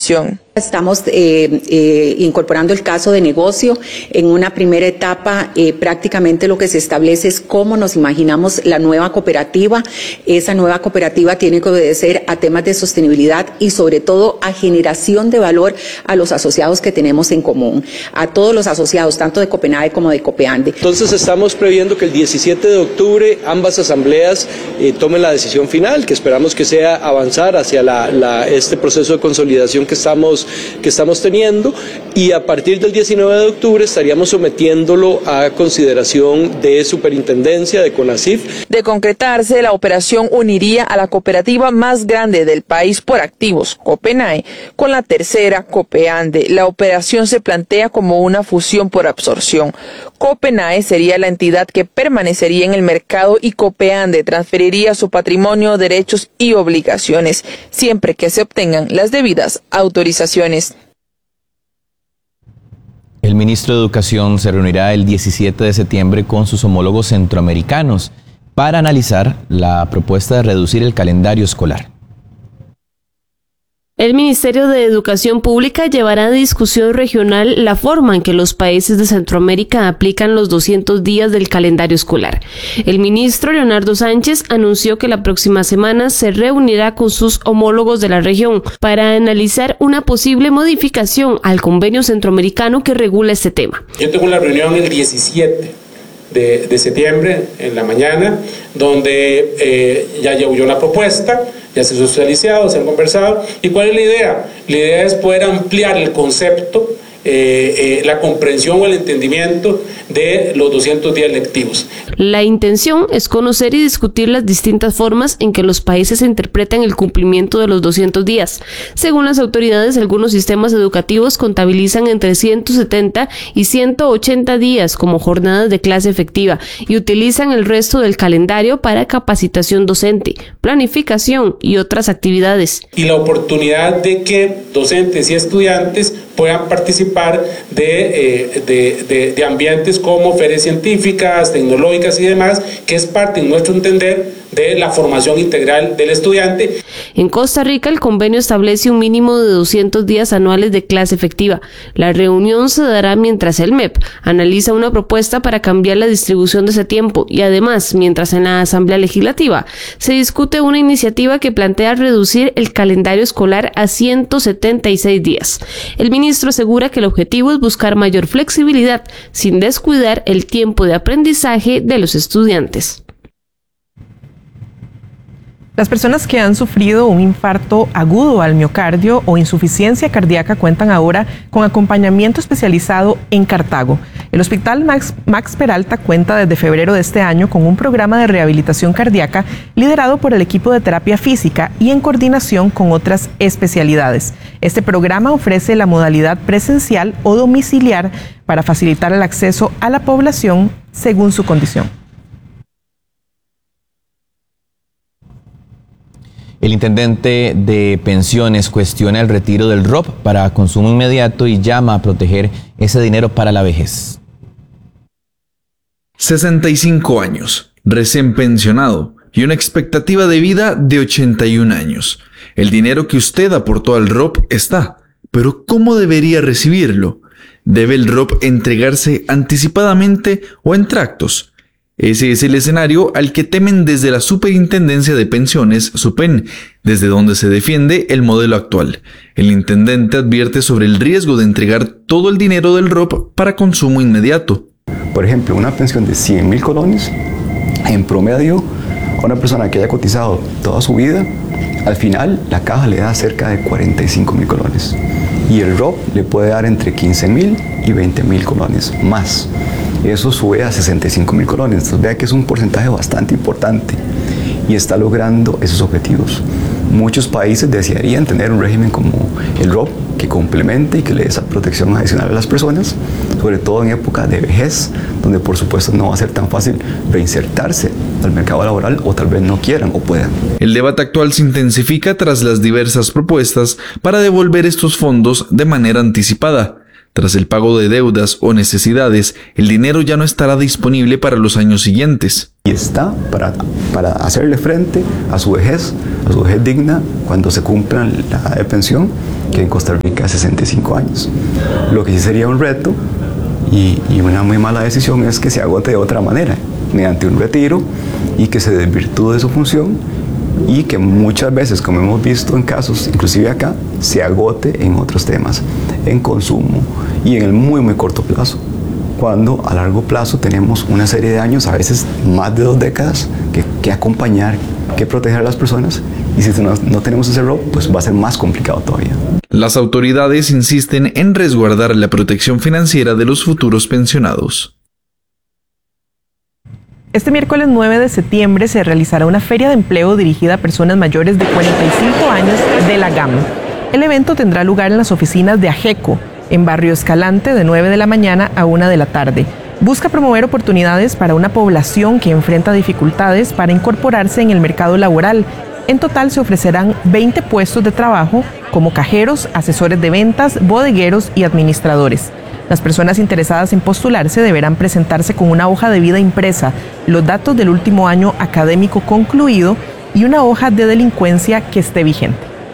operación. Estamos incorporando el caso de negocio. En una primera etapa, prácticamente lo que se establece es cómo nos imaginamos la nueva cooperativa. Esa nueva cooperativa tiene que obedecer a temas de sostenibilidad y sobre todo a generación de valor a los asociados que tenemos en común, a todos los asociados, tanto de Copenhague como de Copeande. Entonces estamos previendo que el 17 de octubre ambas asambleas tomen la decisión final, que esperamos que sea avanzar hacia este proceso de consolidación que estamos teniendo, y a partir del 19 de octubre estaríamos sometiéndolo a consideración de superintendencia de CONACYT. De concretarse, la operación uniría a la cooperativa más grande del país por activos, Copenhague, con la tercera, Copeande. La operación se plantea como una fusión por absorción. Copenhague sería la entidad que permanecería en el mercado y Copeande transferiría su patrimonio, derechos y obligaciones, siempre que se obtengan las debidas autorizaciones. El ministro de Educación se reunirá el 17 de septiembre con sus homólogos centroamericanos para analizar la propuesta de reducir el calendario escolar. El Ministerio de Educación Pública llevará a discusión regional la forma en que los países de Centroamérica aplican los 200 días del calendario escolar. El ministro Leonardo Sánchez anunció que la próxima semana se reunirá con sus homólogos de la región para analizar una posible modificación al convenio centroamericano que regula este tema. Yo tengo una reunión el 17 de septiembre en la mañana, donde ya llevo yo una propuesta. Ya se ha socializado, se han conversado. ¿Y cuál es la idea? La idea es poder ampliar el concepto, la comprensión o el entendimiento de los 200 días lectivos. La intención es conocer y discutir las distintas formas en que los países interpretan el cumplimiento de los 200 días. Según las autoridades, algunos sistemas educativos contabilizan entre 170 y 180 días como jornadas de clase efectiva y utilizan el resto del calendario para capacitación docente, planificación y otras actividades. Y la oportunidad de que docentes y estudiantes puedan participar de ambientes como ferias científicas, tecnológicas y demás, que es parte, en nuestro entender, de la formación integral del estudiante. En Costa Rica, el convenio establece un mínimo de 200 días anuales de clase efectiva. La reunión se dará mientras el MEP analiza una propuesta para cambiar la distribución de ese tiempo y además, mientras en la Asamblea Legislativa se discute una iniciativa que plantea reducir el calendario escolar a 176 días. El ministro asegura que el objetivo es buscar mayor flexibilidad sin descuidar el tiempo de aprendizaje de los estudiantes. Las personas que han sufrido un infarto agudo al miocardio o insuficiencia cardíaca cuentan ahora con acompañamiento especializado en Cartago. El Hospital Max Peralta cuenta desde febrero de este año con un programa de rehabilitación cardíaca liderado por el equipo de terapia física y en coordinación con otras especialidades. Este programa ofrece la modalidad presencial o domiciliar para facilitar el acceso a la población según su condición. El intendente de pensiones cuestiona el retiro del ROP para consumo inmediato y llama a proteger ese dinero para la vejez. 65 años, recién pensionado y una expectativa de vida de 81 años. El dinero que usted aportó al ROP está, pero ¿cómo debería recibirlo? ¿Debe el ROP entregarse anticipadamente o en tractos? Ese es el escenario al que temen desde la Superintendencia de Pensiones, SUPEN, desde donde se defiende el modelo actual. El intendente advierte sobre el riesgo de entregar todo el dinero del ROP para consumo inmediato. Por ejemplo, una pensión de 100.000 colones, en promedio, a una persona que haya cotizado toda su vida, al final la caja le da cerca de 45.000 colones. Y el ROP le puede dar entre 15.000 y 20.000 colones más. Eso sube a 65.000 colones. Entonces vea que es un porcentaje bastante importante y está logrando esos objetivos. Muchos países desearían tener un régimen como el ROP que complemente y que le dé esa protección adicional a las personas, sobre todo en época de vejez, donde por supuesto no va a ser tan fácil reinsertarse al mercado laboral o tal vez no quieran o puedan. El debate actual se intensifica tras las diversas propuestas para devolver estos fondos de manera anticipada. Tras el pago de deudas o necesidades, el dinero ya no estará disponible para los años siguientes. Y está para hacerle frente a su vejez digna cuando se cumpla la edad de pensión que en Costa Rica 65 años. Lo que sí sería un reto y una muy mala decisión es que se agote de otra manera, mediante un retiro y que se desvirtúe su función y que muchas veces, como hemos visto en casos, inclusive acá, se agote en otros temas, en consumo y en el muy muy corto plazo, cuando a largo plazo tenemos una serie de años, a veces más de 2 décadas, que acompañar, que proteger a las personas, y si no tenemos ese rol, pues va a ser más complicado todavía. Las autoridades insisten en resguardar la protección financiera de los futuros pensionados. Este miércoles 9 de septiembre se realizará una feria de empleo dirigida a personas mayores de 45 años de la GAM. El evento tendrá lugar en las oficinas de AGECO, en Barrio Escalante, de 9 de la mañana a 1 de la tarde. Busca promover oportunidades para una población que enfrenta dificultades para incorporarse en el mercado laboral. En total se ofrecerán 20 puestos de trabajo como cajeros, asesores de ventas, bodegueros y administradores. Las personas interesadas en postularse deberán presentarse con una hoja de vida impresa, los datos del último año académico concluido y una hoja de delincuencia que esté vigente.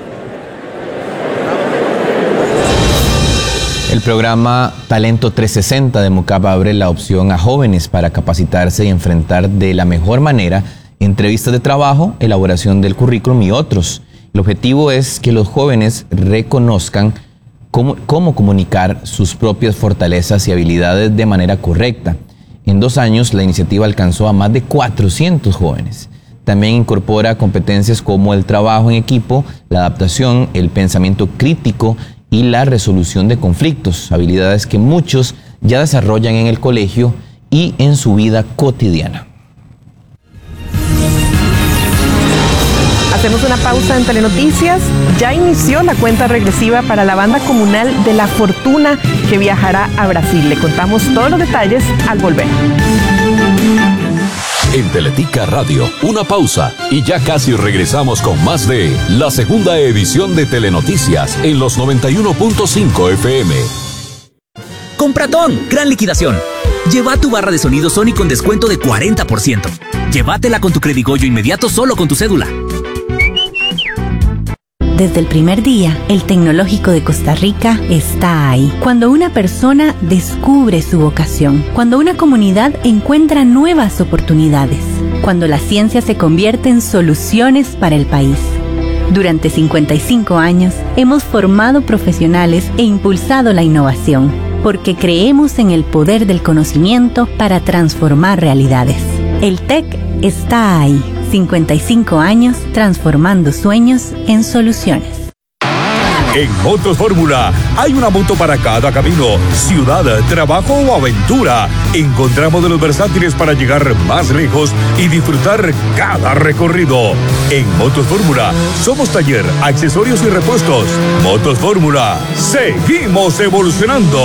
El programa Talento 360 de MUCAP abre la opción a jóvenes para capacitarse y enfrentar de la mejor manera entrevistas de trabajo, elaboración del currículum y otros. El objetivo es que los jóvenes reconozcan cómo comunicar sus propias fortalezas y habilidades de manera correcta. En 2 años, la iniciativa alcanzó a más de 400 jóvenes. También incorpora competencias como el trabajo en equipo, la adaptación, el pensamiento crítico y la resolución de conflictos, habilidades que muchos ya desarrollan en el colegio y en su vida cotidiana. Hacemos una pausa en Telenoticias. Ya inició la cuenta regresiva para la banda comunal de La Fortuna que viajará a Brasil. Le contamos todos los detalles al volver. En Teletica Radio, una pausa y ya casi regresamos con más de la segunda edición de Telenoticias en los 91.5 FM. Compratón, gran liquidación. Lleva tu barra de sonido Sony con descuento de 40%. Llévatela con tu Credigoyo inmediato solo con tu cédula. Desde el primer día, el Tecnológico de Costa Rica está ahí. Cuando una persona descubre su vocación, cuando una comunidad encuentra nuevas oportunidades, cuando la ciencia se convierte en soluciones para el país. Durante 55 años, hemos formado profesionales e impulsado la innovación, porque creemos en el poder del conocimiento para transformar realidades. El TEC está ahí. 55 años transformando sueños en soluciones. En Motos Fórmula hay una moto para cada camino, ciudad, trabajo o aventura. Encontramos de los versátiles para llegar más lejos y disfrutar cada recorrido. En Motos Fórmula somos taller, accesorios y repuestos. Motos Fórmula, seguimos evolucionando.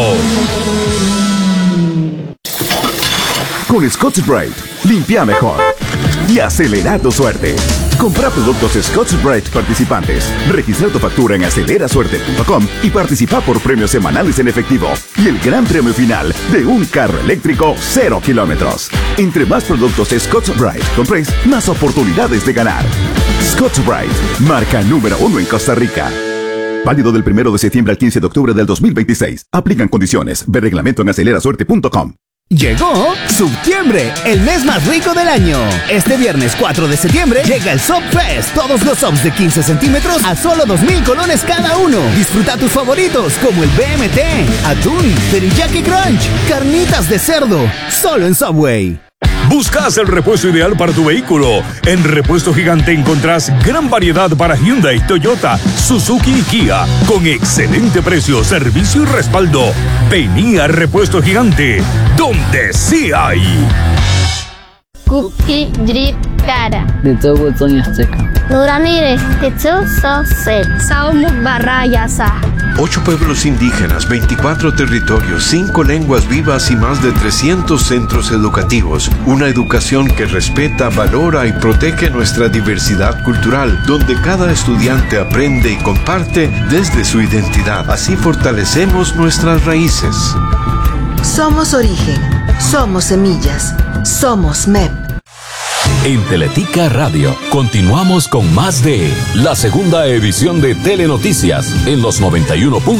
Con Scotch-Brite, limpia mejor y acelera tu suerte. Compra productos Scotch-Brite participantes, registra tu factura en acelerasuerte.com y participa por premios semanales en efectivo y el gran premio final de un carro eléctrico 0 kilómetros. Entre más productos Scotch-Brite compres, más oportunidades de ganar. Scotch-Brite, marca número 1 en Costa Rica. Válido del 1 de septiembre al 15 de octubre del 2026. Aplican condiciones. Ve reglamento en acelerasuerte.com. Llegó Subtiembre, el mes más rico del año. Este viernes 4 de septiembre llega el Sub Fest. Todos los subs de 15 centímetros a solo 2,000 colones cada uno. Disfruta tus favoritos como el BMT, atún, teriyaki crunch, carnitas de cerdo. Solo en Subway. ¿Buscas el repuesto ideal para tu vehículo? En Repuesto Gigante encontrás gran variedad para Hyundai, Toyota, Suzuki y Kia, con excelente precio, servicio y respaldo. Vení a Repuesto Gigante, donde sí hay. Cookie Drip Cara. De todo Sonia Seca. Nuramire, de todo Sosel. Saumu Barrayasa. 8 pueblos indígenas, 24 territorios, 5 lenguas vivas y más de 300 centros educativos. Una educación que respeta, valora y protege nuestra diversidad cultural, donde cada estudiante aprende y comparte desde su identidad. Así fortalecemos nuestras raíces. Somos origen, somos semillas, somos MEP. En Teletica Radio continuamos con más de la segunda edición de Telenoticias en los 91.5